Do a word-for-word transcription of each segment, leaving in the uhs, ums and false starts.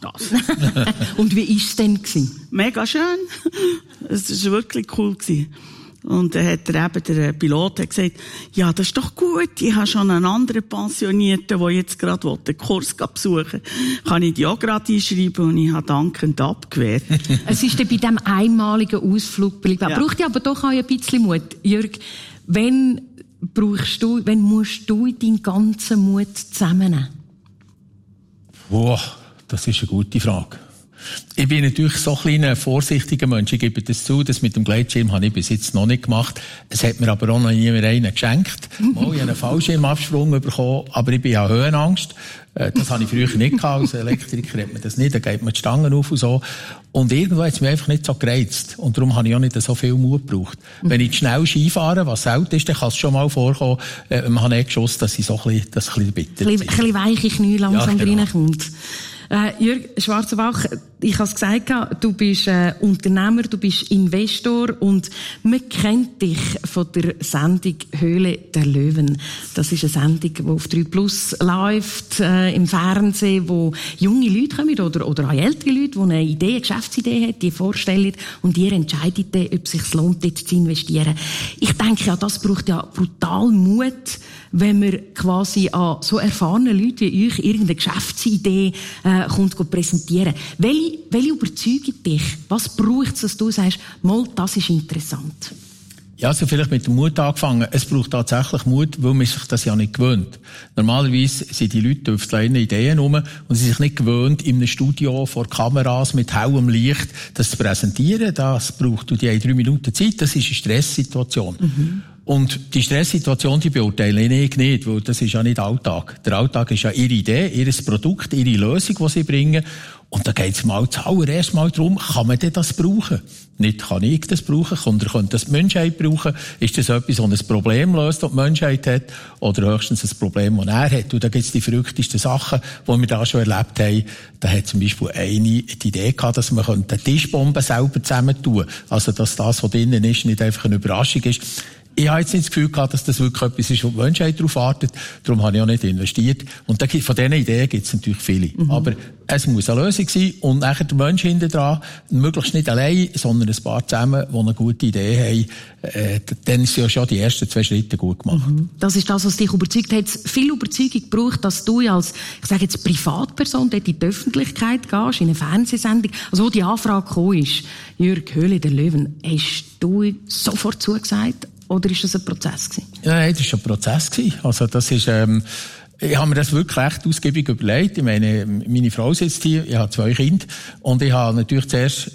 das. Und wie war es denn gewesen? Mega schön. Es war wirklich cool gewesen. Und dann hat er eben, der Pilot hat gesagt, ja, das ist doch gut, ich habe schon einen anderen Pensionierten, der jetzt gerade den Kurs besuchen will. Kann ich die auch gerade einschreiben? Und ich habe dankend abgewehrt. Es ist dann bei diesem einmaligen Ausflug geblieben. Ja. Braucht ja aber doch auch ein bisschen Mut. Jürg, wenn brauchst du, wenn musst du deinen ganzen Mut zusammennehmen? Boah, das ist eine gute Frage. Ich bin natürlich so ein kleiner, vorsichtiger Mensch. Ich gebe das zu, das mit dem Gleitschirm habe ich bis jetzt noch nicht gemacht. Es hat mir aber auch noch nie mehr einen geschenkt. Mal, ich habe einen Fallschirmabsprung bekommen, aber ich bin ja Höhenangst. Das habe ich früher nicht gehabt. Als Elektriker hat man das nicht, da geht man die Stangen auf und so. Und irgendwo hat es mich einfach nicht so gereizt. Und darum habe ich auch nicht so viel Mut gebraucht. Mhm. Wenn ich schnell Ski fahre, was selten ist, dann kann es schon mal vorkommen, äh, man hat nicht geschossen, dass ich so ein bisschen, das ein bisschen bitter bin. Ein bisschen weiche Knie langsam ja, genau. reinkommt. Äh, Jürg Schwarzenbach, ich habe es gesagt, du bist äh, Unternehmer, du bist Investor und man kennt dich von der Sendung Höhle der Löwen. Das ist eine Sendung, die auf drei Plus läuft, äh, im Fernsehen, wo junge Leute kommen oder, oder auch ältere Leute, die eine Idee, eine Geschäftsidee haben, die vorstellen und ihr entscheidet dann, ob es sich lohnt, dort zu investieren. Ich denke ja, das braucht ja brutal Mut, wenn man quasi an so erfahrenen Leute wie euch irgendeine Geschäftsidee äh, kommt präsentieren. Welche, welche überzeugt dich? Was braucht es, dass du sagst, mal, das ist interessant? Ja, also vielleicht mit dem Mut angefangen. Es braucht tatsächlich Mut, weil man sich das ja nicht gewöhnt. Normalerweise sind die Leute auf kleine Ideen rum und sie sind sich nicht gewöhnt, in einem Studio vor Kameras mit hellem Licht das zu präsentieren. Das braucht die drei Minuten Zeit. Das ist eine Stresssituation. Mhm. Und die Stresssituation, die beurteile ich nicht, weil das ist ja nicht Alltag. Der Alltag ist ja ihre Idee, ihr Produkt, ihre Lösung, die sie bringen. Und da geht es mal zuallererst mal darum, kann man denn das brauchen? Nicht kann ich das brauchen, oder könnte das die Menschheit brauchen? Ist das etwas, das ein Problem löst, das die Menschheit hat? Oder höchstens ein Problem, das er hat? Und da gibt es die verrücktesten Sachen, die wir da schon erlebt haben. Da hat zum Beispiel eine die Idee gehabt, dass man eine Tischbombe selber zusammentun. Also, dass das, was drinnen ist, nicht einfach eine Überraschung ist. Ich habe jetzt nicht das Gefühl gehabt, dass das wirklich etwas ist, wo die Menschheit darauf wartet. Darum habe ich auch nicht investiert. Und da, von diesen Ideen gibt es natürlich viele. Mhm. Aber es muss eine Lösung sein. Und nachher der Mensch hinten dran, möglichst nicht allein, sondern ein paar zusammen, die eine gute Idee haben. Äh, dann sind ja schon die ersten zwei Schritte gut gemacht. Mhm. Das ist das, was dich überzeugt hat. Viel Überzeugung gebraucht, dass du als, ich sage jetzt, Privatperson dort in die Öffentlichkeit gehst, in eine Fernsehsendung. Also, wo die Anfrage gekommen ist, Jürg, Höhle der Löwen, hast du sofort zugesagt? Oder ist das ein Prozess gewesen? Ja, nein, das war ein Prozess gewesen. Also, das ist, ähm, ich habe mir das wirklich recht ausgiebig überlegt. Ich meine, meine Frau sitzt hier, ich habe zwei Kinder. Und ich habe natürlich zuerst,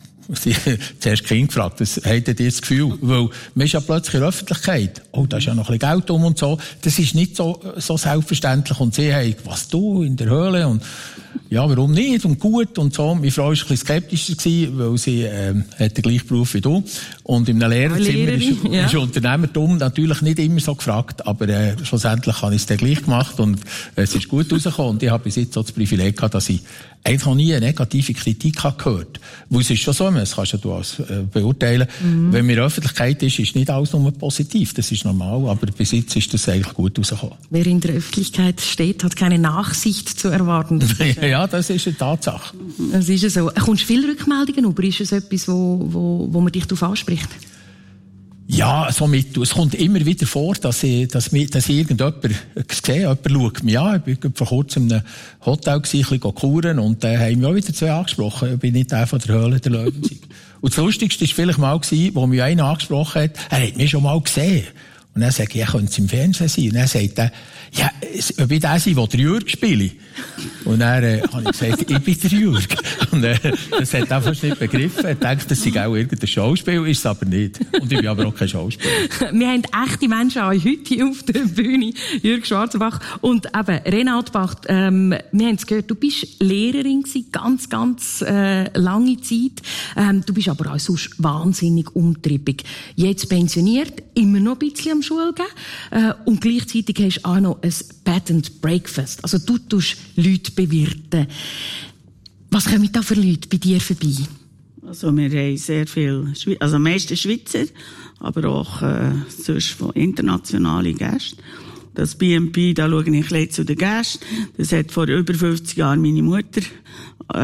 zuerst Kind gefragt, was hättet ihr das Gefühl? Weil, man ist ja plötzlich in der Öffentlichkeit. Oh, da ist ja noch ein bisschen Geld um und so. Das ist nicht so, so selbstverständlich. Und sie haben, was du, in der Höhle? Und, ja, warum nicht? Und gut und so. Meine Frau war ein bisschen skeptischer gewesen, weil sie, ähm, hat den gleichen Beruf wie du. Und in einem Lehrerzimmer ist, ja. ist Unternehmertum natürlich nicht immer so gefragt, aber, äh, schlussendlich habe ich es dann gleich gemacht und äh, es ist gut rausgekommen. Und ich habe bis jetzt so das Privileg gehabt, dass ich eigentlich noch nie eine negative Kritik habe gehört. Weil es ist schon so, das kannst ja du als, äh, beurteilen. Mhm. Wenn man in der Öffentlichkeit ist, ist nicht alles nur positiv. Das ist normal, aber bis jetzt ist das eigentlich gut rausgekommen. Wer in der Öffentlichkeit steht, hat keine Nachsicht zu erwarten. Ja, das ist eine Tatsache. Das ist so. Kommst du viele Rückmeldungen über? Ist es etwas, wo, wo, wo man dich darauf anspricht? Ja, so mit, es kommt immer wieder vor, dass ich, dass mir, dass ich irgendjemand sehe, jemand schaut mich an. Ich war vor kurzem in einem Hotel gewesen, ein bisschen kuren, und da haben mich auch wieder zwei angesprochen. Ich bin nicht der von der Höhle der Löwen. Und das Lustigste war vielleicht mal gewesen, wo mich einer angesprochen hat, er hat mich schon mal gesehen. Und dann sage ich, ja, könnte es im Fernsehen sein? Und dann sagt er, ja, ob ich der sein, der der Jürg spiele. Und dann äh, habe ich gesagt, ich bin der Jürg. Und äh, das hat er fast nicht begriffen. Er denkt, das sei auch irgendein Schauspiel, ist es aber nicht. Und ich bin aber auch kein Schauspieler. Wir haben echte Menschen auch heute hier auf der Bühne. Jürg Schwarzenbach und eben Renat Bach. Ähm, wir haben es gehört, du bist Lehrerin gewesen, ganz, ganz äh, lange Zeit. Ähm, du bist aber auch sonst wahnsinnig umtriebig. Jetzt pensioniert, immer noch ein bisschen am Schule geben. Äh, und gleichzeitig hast du auch noch ein Bed and Breakfast. Also du tust Leute bewirten. Was kommen da für Leute bei dir vorbei? Also wir haben sehr viel, Schwe- also meistens Schweizer, aber auch äh, sonst von internationalen Gästen. Das B and B, da schaue ich ein bisschen zu den Gästen. Das hat vor über fünfzig Jahren meine Mutter